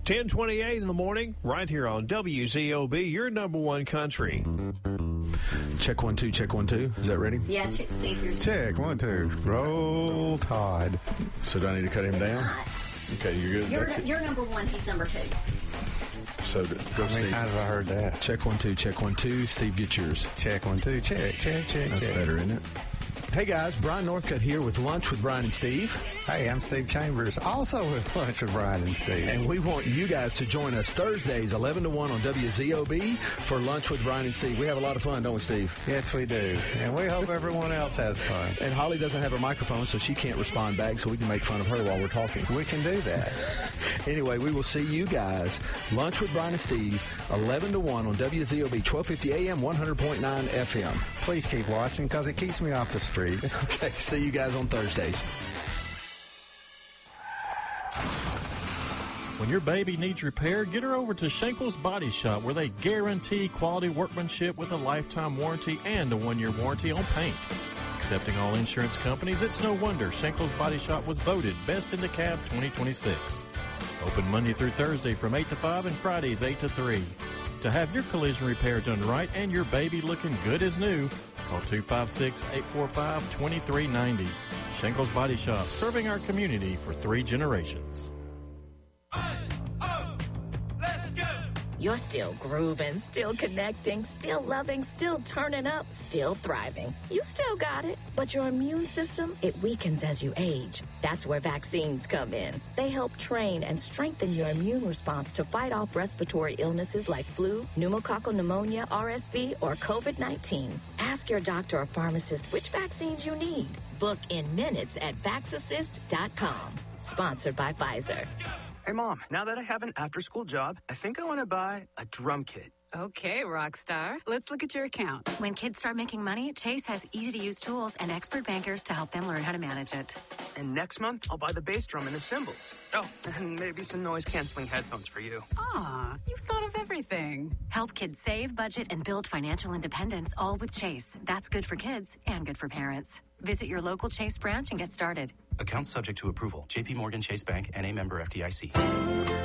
10:28 in the morning, right here on WZOB, your number one country. Check 1 2, check 1 2. Is that ready? Yeah, see if you're... Check 1 2. Roll Tide. So do I need to cut him down? Okay, you're good. You're number one, he's number two. So go, How many Steve. times have I heard that? Check 1 2, check 1 2. Steve, get yours. Check 1 2. Check. That's better, isn't it? Hey guys, Brian Northcutt here with Lunch with Brian and Steve. Hey, I'm Steve Chambers, also with Lunch with Brian and Steve. And we want you guys to join us Thursdays, 11 to 1 on WZOB for Lunch with Brian and Steve. We have a lot of fun, don't we, Steve? Yes, we do. And we hope everyone else has fun. And Holly doesn't have a microphone, so she can't respond back, so we can make fun of her while we're talking. We can do that. Anyway, we will see you guys, Lunch with Brian and Steve, 11 to 1 on WZOB, 1250 AM, 100.9 FM. Please keep watching because it keeps me off the street. Okay, see you guys on Thursdays. When your baby needs repair, get her over to Schenkel's Body Shop, where they guarantee quality workmanship with a lifetime warranty and a 1-year warranty on paint. Accepting all insurance companies, it's no wonder Schenkel's Body Shop was voted Best in DeKalb 2026. Open Monday through Thursday from 8 to 5 and Fridays 8 to 3. To have your collision repair done right and your baby looking good as new, call 256-845-2390. Schenkel's Body Shop, serving our community for 3 generations. You're still grooving, still connecting, still loving, still turning up, still thriving. You still got it. But your immune system, it weakens as you age. That's where vaccines come in. They help train and strengthen your immune response to fight off respiratory illnesses like flu, pneumococcal pneumonia, RSV, or COVID-19. Ask your doctor or pharmacist which vaccines you need. Book in minutes at VaxAssist.com. Sponsored by Pfizer. Hey, Mom, now that I have an after-school job, I think I want to buy a drum kit. Okay, Rockstar. Let's look at your account. When kids start making money, Chase has easy-to-use tools and expert bankers to help them learn how to manage it. And next month, I'll buy the bass drum and the cymbals. Oh, and maybe some noise-canceling headphones for you. Aw, you've thought of everything. Help kids save, budget, and build financial independence, all with Chase. That's good for kids and good for parents. Visit your local Chase branch and get started. Account subject to approval. JP Morgan Chase Bank, N.A. member FDIC.